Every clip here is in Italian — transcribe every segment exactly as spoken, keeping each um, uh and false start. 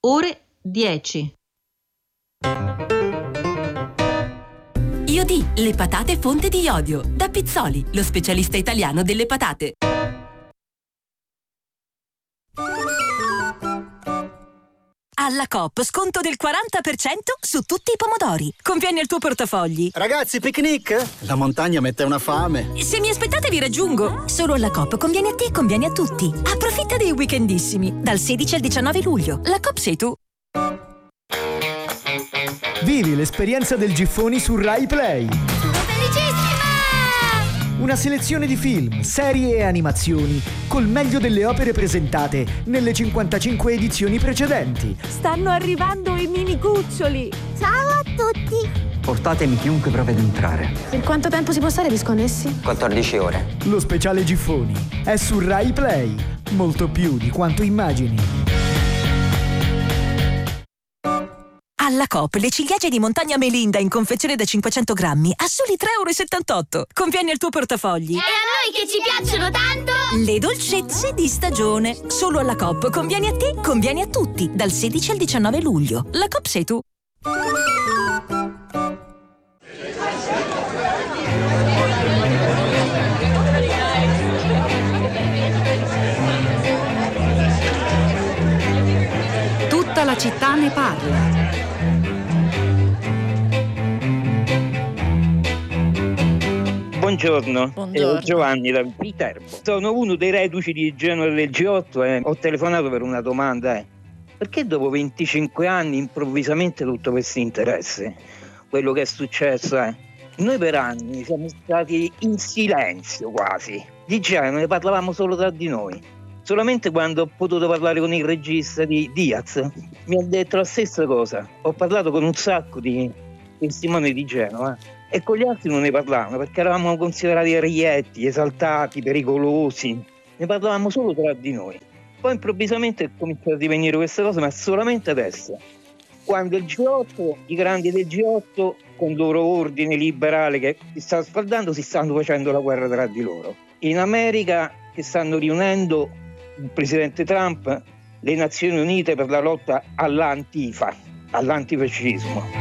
ore dieci. Iodì, le patate fonte di iodio. Da Pizzoli, lo specialista italiano delle patate. Alla Coop, sconto del quaranta per cento su tutti i pomodori. Conviene al tuo portafogli. Ragazzi, picnic? La montagna mette una fame. Se mi aspettate vi raggiungo. Solo alla Coop conviene a te, conviene a tutti. Approfitta dei weekendissimi. Dal sedici al diciannove luglio. La Coop sei tu. Vivi l'esperienza del Giffoni su Rai Play. Sono felicissima! Una selezione di film, serie e animazioni col meglio delle opere presentate nelle cinquantacinque edizioni precedenti. Stanno arrivando i mini cuccioli. Ciao a tutti! Portatemi chiunque prova ad entrare. Per quanto tempo si può stare disconnessi? quattordici ore. Lo speciale Giffoni è su Rai Play. Molto più di quanto immagini. Alla Coop, le ciliegie di montagna Melinda in confezione da cinquecento grammi a soli tre virgola settantotto euro. Conviene al tuo portafogli. E a noi che ci piacciono tanto! Le dolcezze di stagione. Solo alla Coop. Conviene a te, conviene a tutti. Dal sedici al diciannove luglio. La Coop sei tu. Tutta la città ne parla. Buongiorno, Buongiorno. Eh, Giovanni da Viterbo. Sono uno dei reduci di Genova del G otto e ho telefonato per una domanda. Eh. Perché dopo venticinque anni improvvisamente tutto questo interesse? Quello che è successo è... Noi per anni siamo stati in silenzio quasi. Di Genova ne parlavamo solo tra di noi. Solamente quando ho potuto parlare con il regista di Diaz mi ha detto la stessa cosa. Ho parlato con un sacco di testimoni di Genova e con gli altri non ne parlavamo perché eravamo considerati reietti, esaltati, pericolosi. Ne parlavamo solo tra di noi. Poi improvvisamente è cominciato a divenire questa cosa, ma solamente adesso. Quando il G otto, i grandi del G otto, con il loro ordine liberale che si sta scaldando, si stanno facendo la guerra tra di loro. In America che stanno riunendo il presidente Trump, le Nazioni Unite per la lotta all'antifa, all'antifascismo.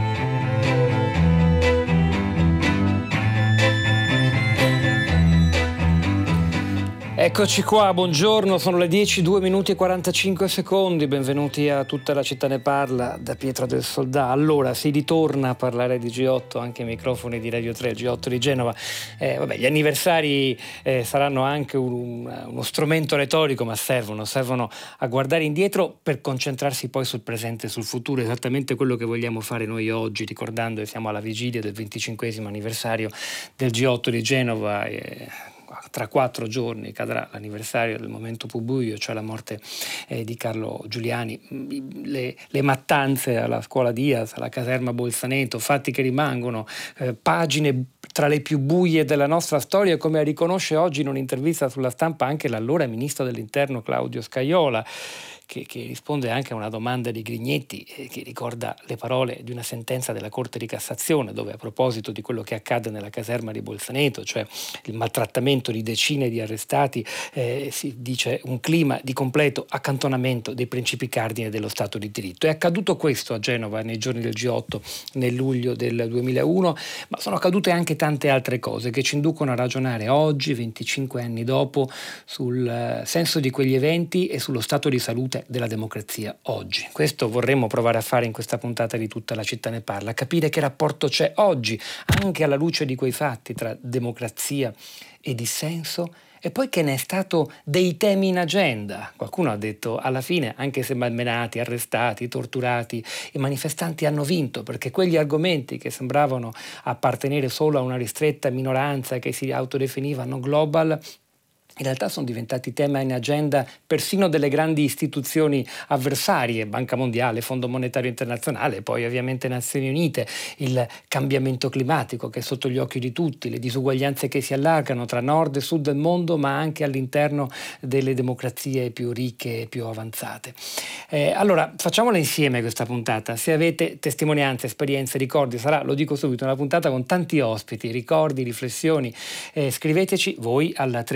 Eccoci qua, buongiorno, sono le dieci, due minuti e quarantacinque secondi, benvenuti a Tutta la città ne parla da Pietro del Soldà. Allora, si ritorna a parlare di G otto, anche ai microfoni di Radio tre, G otto di Genova. Eh, vabbè, gli anniversari eh, saranno anche un, uno strumento retorico, ma servono, servono a guardare indietro per concentrarsi poi sul presente e sul futuro, esattamente quello che vogliamo fare noi oggi, ricordando che siamo alla vigilia del venticinquesimo anniversario del G otto di Genova. Eh, Tra quattro giorni cadrà l'anniversario del momento buio, cioè la morte eh, di Carlo Giuliani. Le, le mattanze alla scuola Diaz, alla caserma Bolzaneto, fatti che rimangono, eh, pagine tra le più buie della nostra storia, come riconosce oggi in un'intervista sulla Stampa anche l'allora ministro dell'Interno Claudio Scajola, Che, che risponde anche a una domanda di Grignetti, eh, che ricorda le parole di una sentenza della Corte di Cassazione, dove a proposito di quello che accade nella caserma di Bolzaneto, cioè il maltrattamento di decine di arrestati, eh, si dice un clima di completo accantonamento dei principi cardine dello Stato di diritto. È accaduto questo a Genova nei giorni del G otto, nel luglio del duemilauno, ma sono accadute anche tante altre cose che ci inducono a ragionare oggi, venticinque anni dopo, sul uh, senso di quegli eventi e sullo stato di salute della democrazia oggi. Questo vorremmo provare a fare in questa puntata di Tutta la città ne parla, capire che rapporto c'è oggi, anche alla luce di quei fatti, tra democrazia e dissenso, e poi che ne è stato dei temi in agenda. Qualcuno ha detto, alla fine, anche se malmenati, arrestati, torturati, i manifestanti hanno vinto, perché quegli argomenti che sembravano appartenere solo a una ristretta minoranza che si autodefiniva no global, in realtà sono diventati tema in agenda persino delle grandi istituzioni avversarie, Banca Mondiale, Fondo Monetario Internazionale, poi ovviamente Nazioni Unite, il cambiamento climatico che è sotto gli occhi di tutti, le disuguaglianze che si allargano tra nord e sud del mondo, ma anche all'interno delle democrazie più ricche e più avanzate. Eh, allora, facciamola insieme questa puntata. Se avete testimonianze, esperienze, ricordi, sarà, lo dico subito, una puntata con tanti ospiti, ricordi, riflessioni, eh, scriveteci voi al tre tre cinque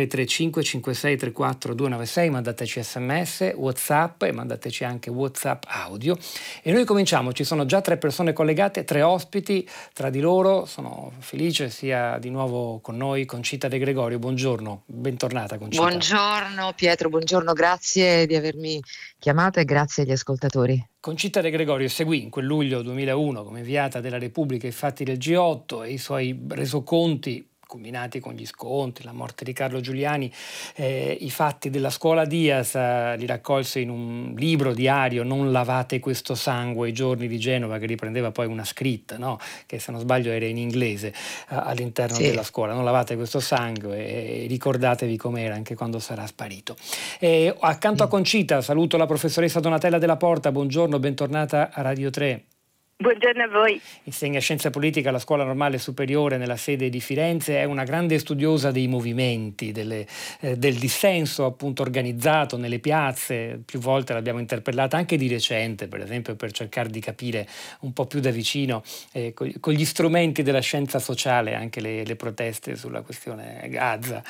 cinque cinque sei tre quattro due nove sei, mandateci sms, WhatsApp e mandateci anche WhatsApp audio. E noi cominciamo, ci sono già tre persone collegate, tre ospiti tra di loro. Sono felice sia di nuovo con noi Concita De Gregorio. Buongiorno, bentornata Concita. Buongiorno Pietro, buongiorno, grazie di avermi chiamato e grazie agli ascoltatori. Concita De Gregorio seguì in quel luglio duemilauno come inviata della Repubblica i fatti del G otto e i suoi resoconti, combinati con gli scontri, la morte di Carlo Giuliani, eh, i fatti della scuola Diaz, eh, li raccolse in un libro diario, Non lavate questo sangue, i giorni di Genova, che riprendeva poi una scritta, no? Che se non sbaglio era in inglese, eh, all'interno sì. della scuola. Non lavate questo sangue e ricordatevi com'era anche quando sarà sparito. E accanto a Concita saluto la professoressa Donatella Della Porta. Buongiorno, bentornata a Radio tre. Buongiorno a voi. Insegna scienza politica alla Scuola Normale Superiore nella sede di Firenze, è una grande studiosa dei movimenti, delle, eh, del dissenso appunto organizzato nelle piazze. Più volte l'abbiamo interpellata anche di recente, per esempio, per cercare di capire un po' più da vicino eh, con, con gli strumenti della scienza sociale anche le, le proteste sulla questione Gaza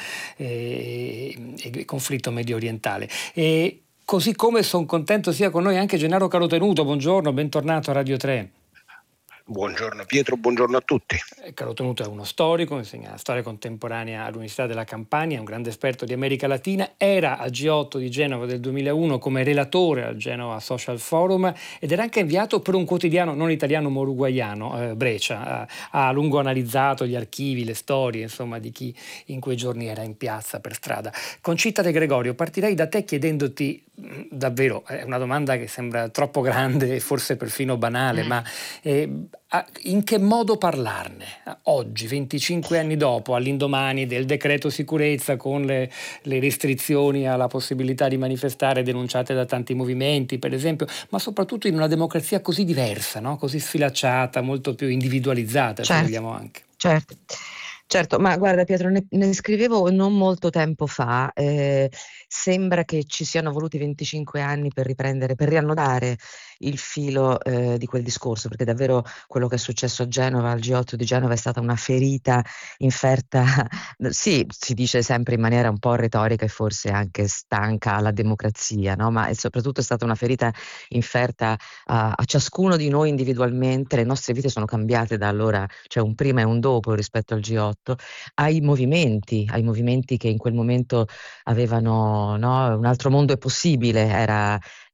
e, e il conflitto medio orientale. E così come sono contento sia con noi anche Gennaro Carotenuto. Buongiorno, bentornato a Radio tre. Buongiorno Pietro, buongiorno a tutti. Carotenuto è uno storico, insegna storia contemporanea all'Università della Campania, è un grande esperto di America Latina, era al G otto di Genova del duemilauno come relatore al Genova Social Forum ed era anche inviato per un quotidiano non italiano ma uruguaiano, eh, Breccia. Ha a lungo analizzato gli archivi, le storie, insomma, di chi in quei giorni era in piazza, per strada. Concita De Gregorio, partirei da te chiedendoti, davvero, è una domanda che sembra troppo grande e forse perfino banale, mm. ma eh, in che modo parlarne oggi, venticinque anni dopo, all'indomani del decreto sicurezza con le, le restrizioni alla possibilità di manifestare denunciate da tanti movimenti, per esempio, ma soprattutto in una democrazia così diversa, no? Così sfilacciata, molto più individualizzata, certo. se vogliamo anche. Certo. Certo, ma guarda Pietro, ne, ne scrivevo non molto tempo fa, eh, sembra che ci siano voluti venticinque anni per riprendere, per riannodare il filo eh, di quel discorso, perché davvero quello che è successo a Genova, al G otto di Genova, è stata una ferita inferta, sì, si dice sempre in maniera un po' retorica e forse anche stanca alla democrazia, no? Ma è soprattutto è stata una ferita inferta a, a ciascuno di noi individualmente. Le nostre vite sono cambiate da allora, cioè un prima e un dopo rispetto al G otto, ai movimenti, ai movimenti che in quel momento avevano, no, un altro mondo è possibile, era,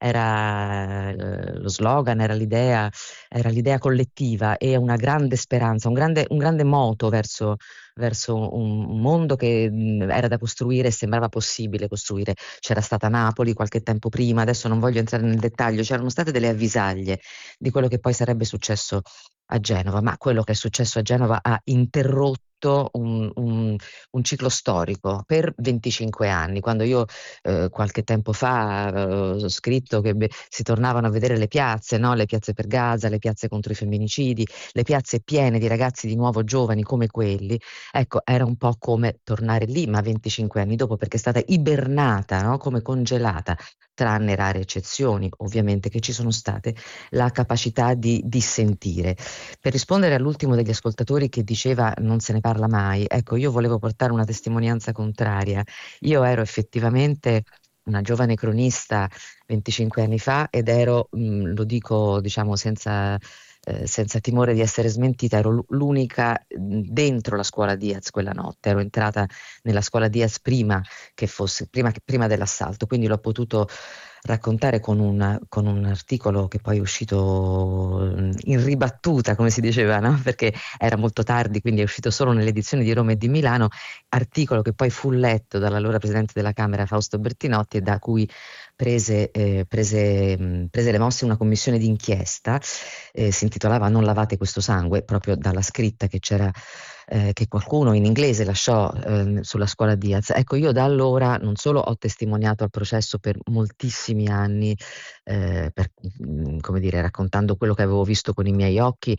era eh, lo slogan, era l'idea, era l'idea collettiva e una grande speranza, un grande, un grande moto verso, verso un, un mondo che mh, era da costruire e sembrava possibile costruire. C'era stata Napoli qualche tempo prima, adesso non voglio entrare nel dettaglio, c'erano state delle avvisaglie di quello che poi sarebbe successo a Genova, ma quello che è successo a Genova ha interrotto Un, un, un ciclo storico per venticinque anni. Quando io eh, qualche tempo fa eh, ho scritto che beh, si tornavano a vedere le piazze, no? Le piazze per Gaza, le piazze contro i femminicidi, le piazze piene di ragazzi di nuovo giovani come quelli, ecco, era un po' come tornare lì, ma venticinque anni dopo, perché è stata ibernata, no? Come congelata, tranne rare eccezioni ovviamente che ci sono state, la capacità di dissentire. Per rispondere all'ultimo degli ascoltatori che diceva non se ne parla mai, ecco, io volevo portare una testimonianza contraria. Io ero effettivamente una giovane cronista venticinque anni fa ed ero, mh, lo dico diciamo senza, eh, senza timore di essere smentita, ero l'unica dentro la scuola Diaz quella notte, ero entrata nella scuola Diaz prima che fosse, prima, prima dell'assalto, quindi l'ho potuto raccontare con un, con un articolo che poi è uscito in ribattuta, come si diceva, no? Perché era molto tardi, quindi è uscito solo nelle edizioni di Roma e di Milano, articolo che poi fu letto dall'allora presidente della Camera Fausto Bertinotti e da cui prese, eh, prese, mh, prese le mosse una commissione d'inchiesta, eh, si intitolava Non lavate questo sangue, proprio dalla scritta che c'era Eh, che qualcuno in inglese lasciò eh, sulla scuola Diaz. Ecco, io da allora non solo ho testimoniato al processo per moltissimi anni, eh, per, mh, come dire, raccontando quello che avevo visto con i miei occhi,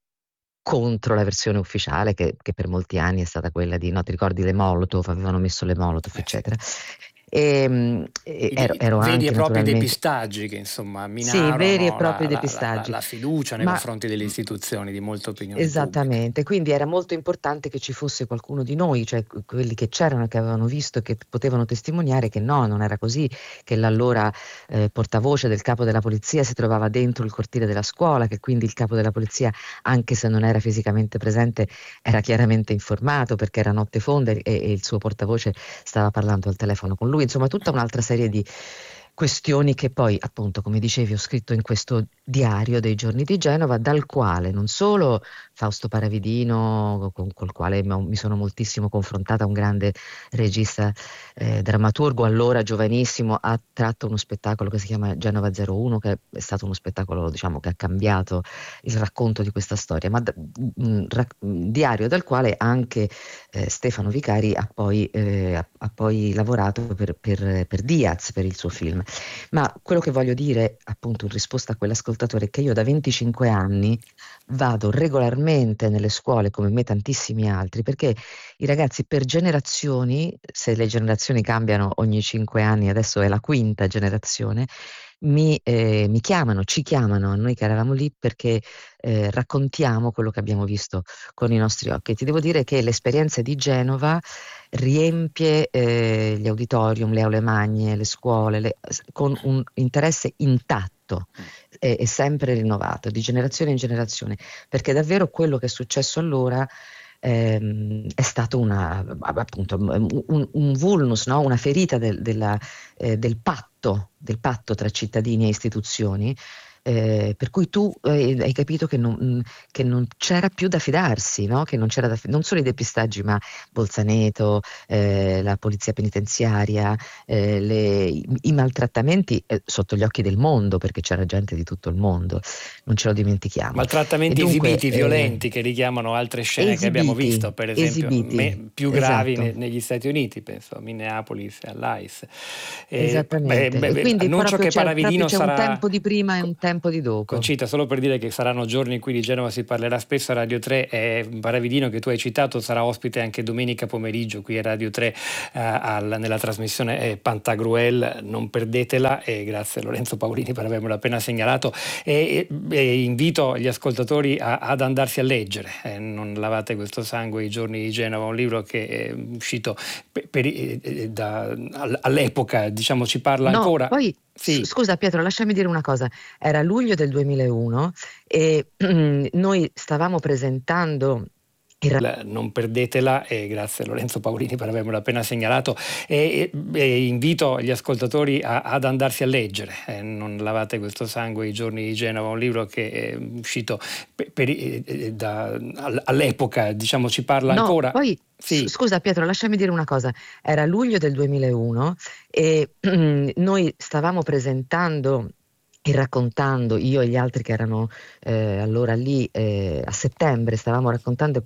contro la versione ufficiale che, che per molti anni è stata quella di, no, ti ricordi le Molotov, avevano messo le Molotov, eccetera. E, e ero, ero veri anche e propri naturalmente depistaggi che insomma sì, minarono veri e la, propri la- la- depistaggi. la fiducia nei Ma confronti delle istituzioni di molta opinione pubblica. esattamente, quindi era molto importante che ci fosse qualcuno di noi, cioè que- quelli che c'erano, che avevano visto, che potevano testimoniare che no, non era così, che l'allora eh, portavoce del capo della polizia si trovava dentro il cortile della scuola, che quindi il capo della polizia, anche se non era fisicamente presente, era chiaramente informato perché era notte fonda e, e il suo portavoce stava parlando al telefono con lui, insomma tutta un'altra serie di questioni che poi, appunto, come dicevi, ho scritto in questo diario dei giorni di Genova, dal quale non solo Fausto Paravidino, con col quale mi mi sono moltissimo confrontata, un grande regista, eh, drammaturgo, allora giovanissimo, ha tratto uno spettacolo che si chiama Genova zero uno, che è stato uno spettacolo, diciamo, che ha cambiato il racconto di questa storia, ma da- un rac- un diario dal quale anche eh, Stefano Vicari ha poi, eh, ha, ha poi lavorato per, per, per Diaz, per il suo film. Ma quello che voglio dire, appunto, in risposta a quell'ascoltatore, è che io da venticinque anni vado regolarmente nelle scuole, come me tantissimi altri, perché i ragazzi per generazioni, se le generazioni cambiano ogni cinque anni, adesso è la quinta generazione, mi, eh, mi chiamano, ci chiamano a noi che eravamo lì perché eh, raccontiamo quello che abbiamo visto con i nostri occhi. E ti devo dire che l'esperienza di Genova riempie eh, gli auditorium, le aule magne, le scuole, le- con un interesse intatto e, e sempre rinnovato, di generazione in generazione, perché davvero quello che è successo allora ehm, è stato una, appunto, un, un vulnus, no? Una ferita del, della, eh, del patto, del patto tra cittadini e istituzioni. Eh, per cui tu eh, hai capito che non, che non c'era più da fidarsi, no? Che non c'era da fi- non solo i depistaggi, ma Bolzaneto, eh, la polizia penitenziaria, eh, le- i, i maltrattamenti eh, sotto gli occhi del mondo, perché c'era gente di tutto il mondo, non ce lo dimentichiamo. E Maltrattamenti dunque, esibiti, eh, violenti, che richiamano altre scene che abbiamo esibiti, visto, per esempio esibiti, me- più gravi esatto. ne- negli Stati Uniti, penso a Minneapolis e all'I C E. E, Esattamente, beh, e beh, quindi annuncio proprio che c'è, proprio Paravidino c'è un sarà... tempo di prima e un tempo di dopo. Concita, solo per dire che saranno giorni in cui di Genova si parlerà spesso a Radio tre, e Paravidino, che tu hai citato, sarà ospite anche domenica pomeriggio qui a Radio tre eh, al- nella trasmissione eh, Pantagruel, non perdetela, e grazie a Lorenzo Paolini per avermelo appena segnalato, e, e- e invito gli ascoltatori a- ad andarsi a leggere eh, Non lavate questo sangue, i giorni di Genova, un libro che è uscito per, per- eh, da- all- all'epoca, diciamo, ci parla No, ancora. poi Sì. s- scusa Pietro, lasciami dire una cosa. Era luglio del duemilauno e noi stavamo presentando il ra- La- Non perdetela, e grazie a Lorenzo Paolini per avermelo appena segnalato, e, e- e invito gli ascoltatori a- ad andarsi a leggere eh, Non lavate questo sangue, i giorni di Genova, un libro che è uscito per, per- eh, da- all- all'epoca, diciamo, ci parla No, ancora. poi s- Sì. scusa Pietro, lasciami dire una cosa. Era luglio del duemilauno e noi stavamo presentando e raccontando, io e gli altri che erano eh, allora lì, eh, a settembre, stavamo raccontando